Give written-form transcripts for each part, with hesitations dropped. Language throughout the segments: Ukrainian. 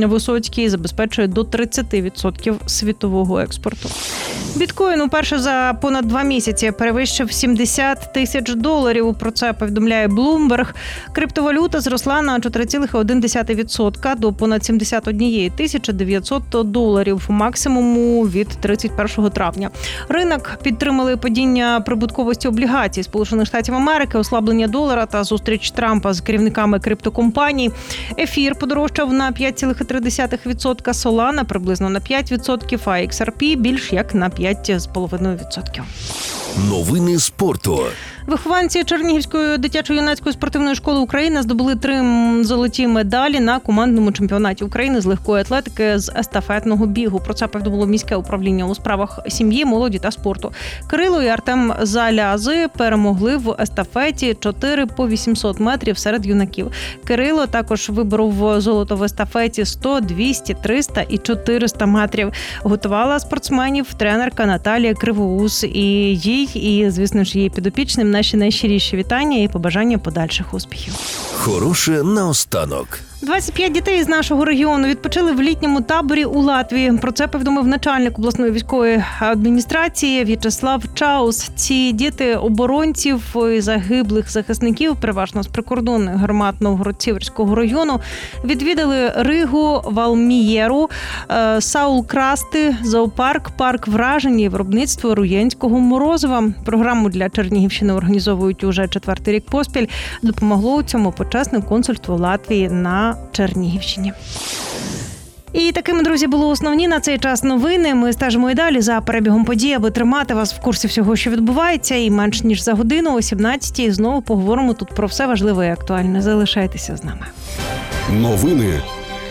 Висоцький забезпечує до 30% світового експорту. Біткоін уперше за понад 2 місяці перевищив $70 тисяч. Про це повідомляє Bloomberg. Криптовалюта зросла на 4,1% до понад $71 900 максимуму від 31 травня. Ринок підтримали падіння прибутковості облігацій Сполучених Штатів Америки, ослаблення долара та зустріч Трампа з керівниками криптокомпаній. Ефір подорожчав на 5,3%, Solana приблизно на 5%, а XRP більш як на 5,5%. Новини спорту. Вихованці Чернігівської дитячо-юнацької спортивної школи України здобули 3 золоті медалі на командному чемпіонаті України з легкої атлетики з естафетного бігу. Про це повідомило міське управління у справах сім'ї, молоді та спорту. Кирило і Артем Залязи перемогли в естафеті 4 по 800 метрів серед юнаків. Кирило також виборов золото в естафеті 100, 200, 300 і 400 метрів. Готувала спортсменів тренерка Наталія Кривоус. І їй, і, звісно ж, її підопічним наші найщиріші вітання і побажання подальших успіхів. Хороше наостанок. 25 дітей з нашого регіону відпочили в літньому таборі у Латвії. Про це повідомив начальник обласної військової адміністрації В'ячеслав Чаус. Ці діти оборонців і загиблих захисників, переважно з прикордонних громад Новгород-Сіверського району, відвідали Ригу, Валмієру, Саул-Красти, зоопарк, парк вражень і виробництво руєнського морозива. Програму для Чернігівщини організовують уже 4-й рік поспіль. Допомогло у цьому почесне консульство Латвії на Чернігівщині. І такими, друзі, були основні на цей час новини. Ми стежимо і далі за перебігом подій, аби тримати вас в курсі всього, що відбувається. І менш ніж за годину, о 17-й, знову поговоримо тут про все важливе і актуальне. Залишайтеся з нами. Новини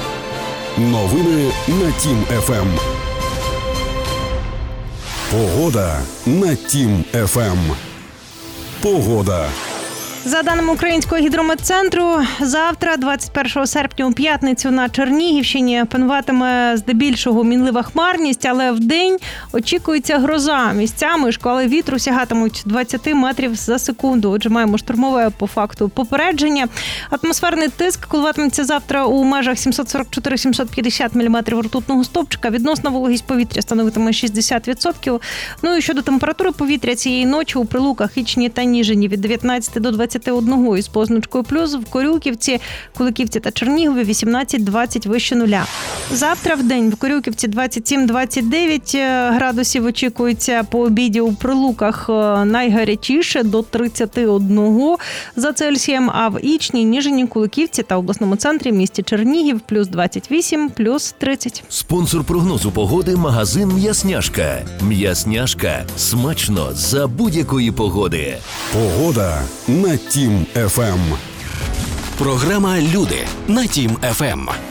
на Тім ФМ. Погода на Тім ФМ. Погода. За даними Українського гідрометцентру, завтра, 21 серпня у п'ятницю на Чернігівщині пануватиме здебільшого мінлива хмарність, але вдень очікується гроза. Місцями шквали вітру сягатимуть 20 метрів за секунду. Отже, маємо штормове по факту попередження. Атмосферний тиск коливатиметься завтра у межах 744-750 мм ртутного стовпчика. Відносна вологість повітря становитиме 60%. Ну і щодо температури повітря цієї ночі у Прилуках, Ічні та Ніжині від 19 до 21 із позначкою плюс, в Корюківці, Куликівці та Чернігові 18-20 вище нуля. Завтра в день в Корюківці 27-29 градусів очікується, по обіді у Прилуках найгарячіше до 31 за Цельсієм, а в Ічні, Ніжині, Куликівці та обласному центрі місті Чернігів плюс 28, плюс 30. Спонсор прогнозу погоди – магазин «М'ясняшка». «М'ясняшка» – смачно за будь-якої погоди. Погода на Тім ФМ. Програма «Люди» на Тім ФМ.